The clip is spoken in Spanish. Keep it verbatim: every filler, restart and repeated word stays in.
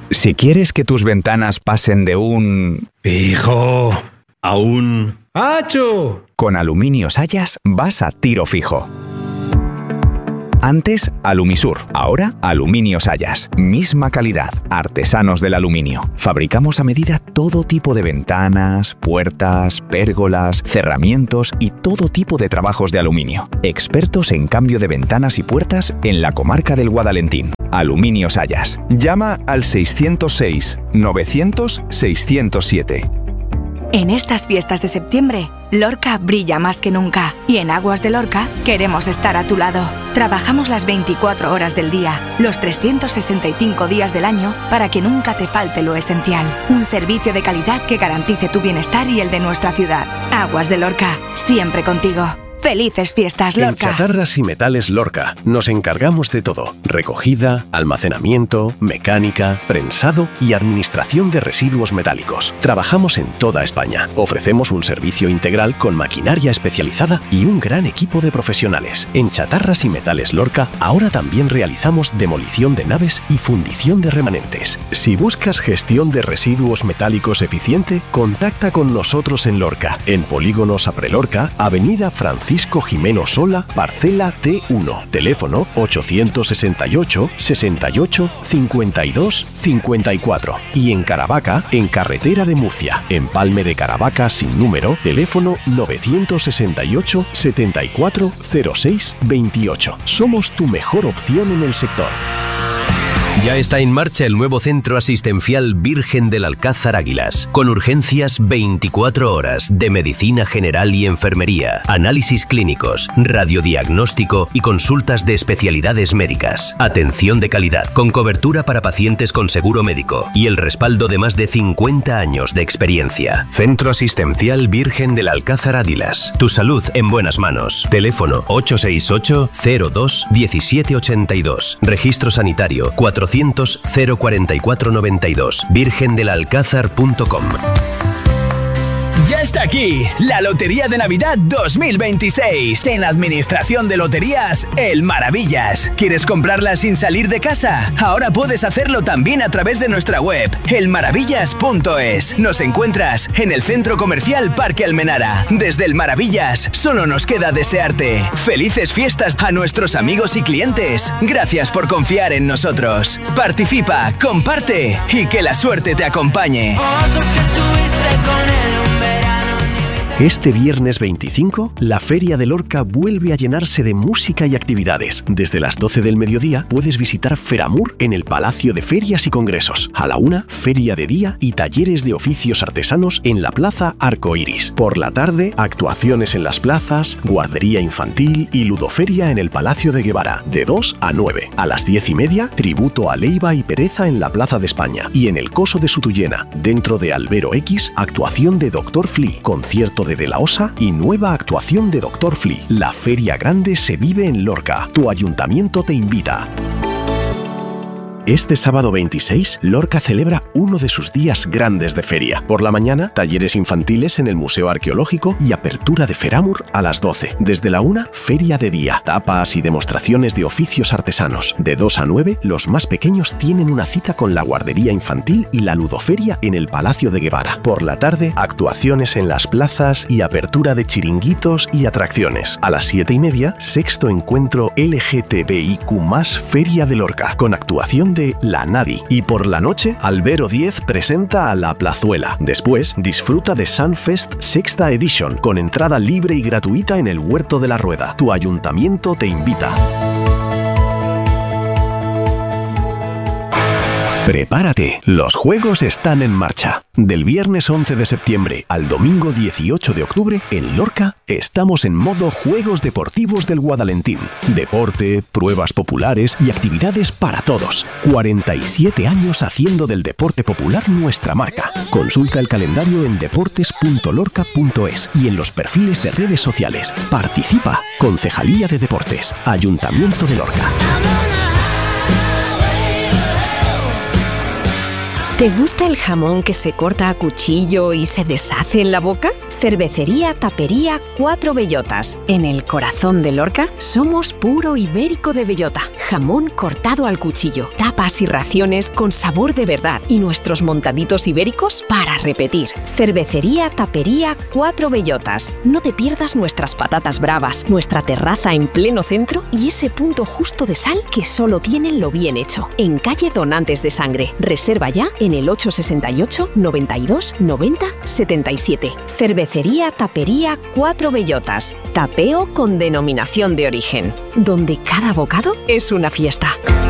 Si quieres que tus ventanas pasen de un... Fijo. A un... ¡Acho! Con Aluminio Sayas vas a tiro fijo. Antes, Alumisur. Ahora, Aluminio Sayas. Misma calidad. Artesanos del aluminio. Fabricamos a medida todo tipo de ventanas, puertas, pérgolas, cerramientos y todo tipo de trabajos de aluminio. Expertos en cambio de ventanas y puertas en la comarca del Guadalentín. Aluminio Sayas. Llama al seiscientos seis, novecientos, seiscientos siete. En estas fiestas de septiembre, Lorca brilla más que nunca. Y en Aguas de Lorca queremos estar a tu lado. Trabajamos las veinticuatro horas del día, los trescientos sesenta y cinco días del año, para que nunca te falte lo esencial. Un servicio de calidad que garantice tu bienestar y el de nuestra ciudad. Aguas de Lorca, siempre contigo. ¡Felices fiestas, Lorca! En Chatarras y Metales Lorca nos encargamos de todo. Recogida, almacenamiento, mecánica, prensado y administración de residuos metálicos. Trabajamos en toda España. Ofrecemos un servicio integral con maquinaria especializada y un gran equipo de profesionales. En Chatarras y Metales Lorca ahora también realizamos demolición de naves y fundición de remanentes. Si buscas gestión de residuos metálicos eficiente, contacta con nosotros en Lorca, en Polígonos Aprelorca, Avenida Francisco Francisco Jimeno Sola, parcela T uno. Teléfono ochocientos sesenta y ocho, sesenta y ocho, cincuenta y dos, cincuenta y cuatro. Y en Caravaca, en Carretera de Murcia. Empalme de Caravaca sin número, teléfono novecientos sesenta y ocho, setenta y cuatro, cero seis, veintiocho. Somos tu mejor opción en el sector. Ya está en marcha el nuevo centro asistencial Virgen del Alcázar Águilas, con urgencias veinticuatro horas de medicina general y enfermería, análisis clínicos, radiodiagnóstico y consultas de especialidades médicas. Atención de calidad, con cobertura para pacientes con seguro médico y el respaldo de más de cincuenta años de experiencia. Centro asistencial Virgen del Alcázar Águilas. Tu salud en buenas manos. Teléfono ocho seis ocho, cero dos, diecisiete ochenta y dos. Registro sanitario cuatrocientos, cero cuarenta y cuatro noventa y dos. virgen del alcázar punto com. Ya está aquí, la Lotería de Navidad dos mil veintiséis. En la Administración de Loterías, El Maravillas. ¿Quieres comprarla sin salir de casa? Ahora puedes hacerlo también a través de nuestra web, el maravillas punto es. Nos encuentras en el Centro Comercial Parque Almenara. Desde El Maravillas, solo nos queda desearte felices fiestas a nuestros amigos y clientes. Gracias por confiar en nosotros. Participa, comparte y que la suerte te acompañe. Este viernes veinticinco, la Feria de Lorca vuelve a llenarse de música y actividades. Desde las doce del mediodía puedes visitar Feramur en el Palacio de Ferias y Congresos. A la una, feria de día y talleres de oficios artesanos en la Plaza Arco Iris. Por la tarde, actuaciones en las plazas, guardería infantil y ludoferia en el Palacio de Guevara, de dos a nueve. A las diez y media, tributo a Leiva y Pereza en la Plaza de España. Y en el Coso de Sutuyena, dentro de Albero X, actuación de Doctor Flea, concierto de De La Osa y nueva actuación de Doctor Flea. La Feria Grande se vive en Lorca. Tu ayuntamiento te invita. Este sábado veintiséis, Lorca celebra uno de sus días grandes de feria. Por la mañana, talleres infantiles en el Museo Arqueológico y apertura de Feramur a las doce. Desde la una, feria de día, tapas y demostraciones de oficios artesanos. De dos a nueve, los más pequeños tienen una cita con la guardería infantil y la ludoferia en el Palacio de Guevara. Por la tarde, actuaciones en las plazas y apertura de chiringuitos y atracciones. A las siete y media, sexto encuentro L G T B I Q más, Feria de Lorca, con actuación de La Nadi. Y por la noche, Albero diez presenta a La Plazuela. Después, disfruta de Sunfest Sexta Edition, con entrada libre y gratuita en el Huerto de la Rueda. Tu ayuntamiento te invita. Prepárate, los juegos están en marcha. Del viernes once de septiembre al domingo dieciocho de octubre, en Lorca, estamos en modo Juegos Deportivos del Guadalentín. Deporte, pruebas populares y actividades para todos. cuarenta y siete años haciendo del deporte popular nuestra marca. Consulta el calendario en deportes punto lorca punto es y en los perfiles de redes sociales. Participa. Concejalía de Deportes. Ayuntamiento de Lorca. ¿Te gusta el jamón que se corta a cuchillo y se deshace en la boca? Cervecería Tapería Cuatro Bellotas. En el corazón de Lorca somos puro ibérico de bellota. Jamón cortado al cuchillo, tapas y raciones con sabor de verdad y nuestros montaditos ibéricos para repetir. Cervecería Tapería Cuatro Bellotas. No te pierdas nuestras patatas bravas, nuestra terraza en pleno centro y ese punto justo de sal que solo tienen lo bien hecho. En calle Donantes de Sangre. Reserva ya en el ocho sesenta y ocho, noventa y dos, noventa, setenta y siete. Cervecería Tapería Cuatro Bellotas. Tapeo con denominación de origen, donde cada bocado es una fiesta.